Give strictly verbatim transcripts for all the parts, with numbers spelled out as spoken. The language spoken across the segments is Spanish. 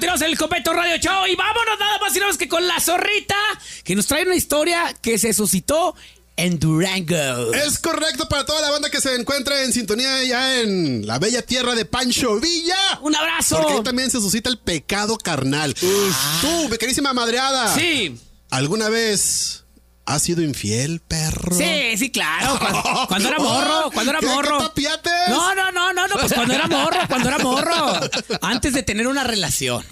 continuamos en el Convento Radio Show y vámonos nada más y nada más que con la zorrita que nos trae una historia que se suscitó en Durango. Es correcto para toda la banda que se encuentra en sintonía ya en la bella tierra de Pancho Villa. ¡Un abrazo! Porque ahí también se suscita el pecado carnal. Ah. Tú, mi querísima madreada. Sí. ¿Alguna vez has sido infiel, perro? Sí, sí, claro. Cuando, cuando era morro, cuando era ¿Qué, morro. ¿Qué tapiates? No, no, no, no, no, pues cuando era morro, cuando era morro. Antes de tener una relación.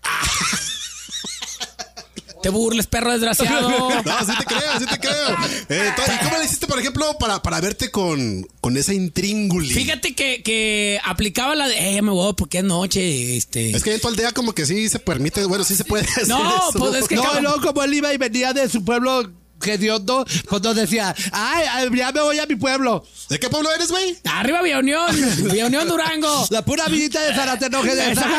Te burles, perro desgraciado. No, sí te creo, sí te creo. Eh, ¿Y cómo le hiciste, por ejemplo, para, para verte con, con esa intrínguli? Fíjate que, que aplicaba la de, eh, me voy porque es noche. Este... Es que en tu aldea como que sí se permite, bueno, sí se puede hacer No, eso. pues es que... No, como... no, como él iba y venía de su pueblo... Que Dios no, cuando decía, ay, ya me voy a mi pueblo. ¿De qué pueblo eres, güey? Arriba Villa Unión, Villa Unión Durango. La pura villita de Zaratenoje de esa.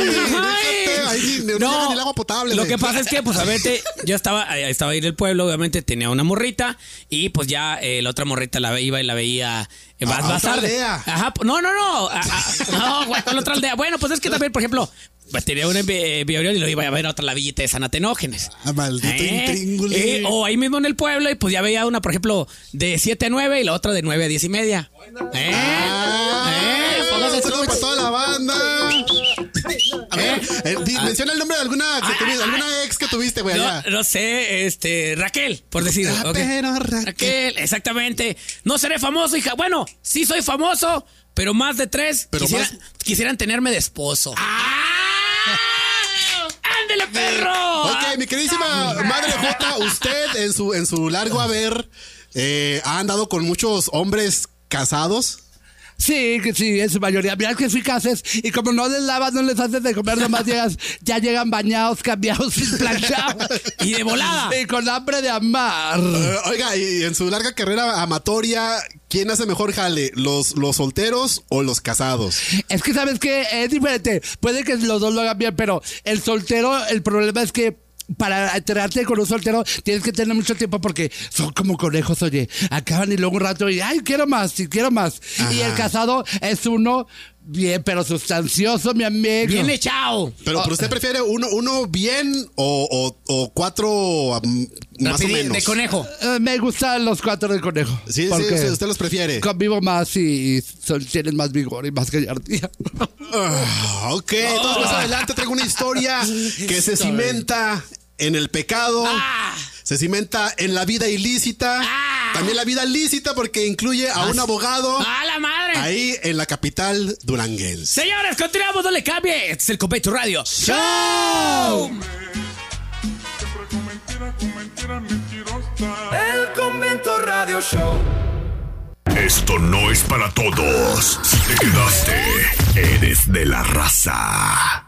Ahí no, no el agua potable. Lo güey. que pasa es que, pues, obviamente, yo estaba, estaba ahí en el pueblo, obviamente tenía una morrita y pues ya eh, la otra morrita la iba y la veía eh, más, ¿A más otra tarde. aldea? Ajá, no, no, no. A, a, no, güey, con la otra aldea. Bueno, pues es que también, por ejemplo, pues tenía una en Villa Unión y lo iba a ver a otra la villita de Sanatenógenes. Ah, maldito ¿Eh? intríngulis. Eh, o ahí mismo en el pueblo y pues ya veía una, por ejemplo, de siete a nueve y la otra de nueve a diez y media. ¿Eh? Ah, ¿Eh? un saludo para toda la banda. A ver, eh, di, menciona el nombre de alguna que tuviste, alguna ex que tuviste, güey. No, no sé, este, Raquel, por decir. Ah, okay. pero Raquel. Raquel, exactamente. No seré famoso, hija. Bueno, sí soy famoso, pero más de tres pero quisiera, más... quisieran tenerme de esposo. ¡Ah! ¡Ándele, perro! Ok, mi queridísima madre Jota, usted en su, en su largo haber eh, ha andado con muchos hombres casados. Sí, que sí, en su mayoría. Mira que eficaces. Y como no les lavas, no les haces de comer, nomás llegas, ya llegan bañados, cambiados, planchados. Y de volada. Y con hambre de amar. Uh, oiga, y en su larga carrera amatoria, ¿quién hace mejor jale? ¿Los, los solteros o los casados? Es que, ¿sabes qué? Es diferente. Puede que los dos lo hagan bien, pero el soltero, el problema es que para enterarte con un soltero tienes que tener mucho tiempo porque son como conejos, oye, acaban y luego un rato y ay, quiero más, y quiero más. Ajá. Y el casado es uno bien, pero sustancioso, mi amigo. Bien echado. Pero, pero usted prefiere uno, uno bien o, o, o cuatro um, más o menos. De conejo. Uh, me gustan los cuatro de conejo. Sí, sí, sí, usted los prefiere. Convivo más y, y son, tienen más vigor y más gallardía. Uh, ok, entonces más adelante traigo una historia que se cimenta en el pecado, ah. se cimenta en la vida ilícita, ah. también la vida lícita porque incluye a un abogado. ¡A la madre! Ahí en la capital duranguense. Señores, continuamos, no le cambie. Este es el Convento Radio Show. El Convento Radio Show. Esto no es para todos. Si te quedaste, eres de la raza.